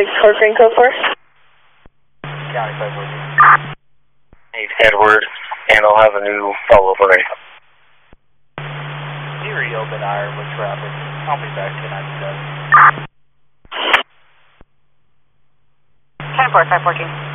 code green code 4. County 514. Hey, Edward, and I'll have a new follow-up already. You reopen iron with traffic. I'll be back to 97. 10-4, 514.